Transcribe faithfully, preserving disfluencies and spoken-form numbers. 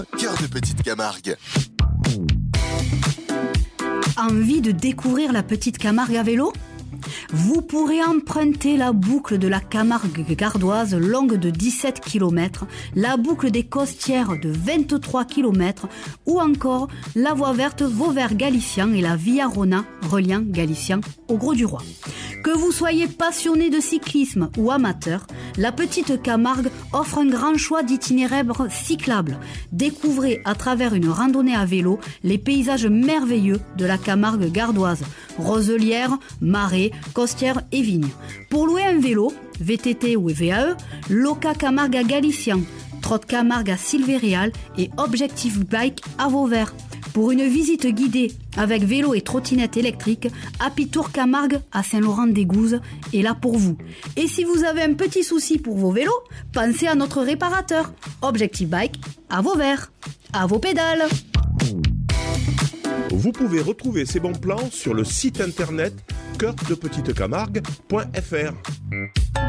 Cœur de Petite Camargue. Envie de découvrir la Petite Camargue à vélo ? Vous pourrez emprunter la boucle de la Camargue gardoise longue de dix-sept kilomètres, la boucle des Costières de vingt-trois kilomètres ou encore la voie verte Vauvert-Galician et la Via Rona reliant Galician au Grau-du-Roi. Que vous soyez passionné de cyclisme ou amateur, la Petite Camargue offre un grand choix d'itinéraires cyclables. Découvrez à travers une randonnée à vélo les paysages merveilleux de la Camargue gardoise, roselières, marais, costières et vignes. Pour louer un vélo, V T T ou V A E, Loca Camargue à Galician, Trotte Camargue à Silvéréal et Objective Bike à Vauvert. Pour une visite guidée avec vélo et trottinette électrique, Happy Tour Camargue à Saint-Laurent-des-Gouzes est là pour vous. Et si vous avez un petit souci pour vos vélos, pensez à notre réparateur, Objective Bike à Vauvert. À vos pédales! Vous pouvez retrouver ces bons plans sur le site internet cœur de petite camargue point f r.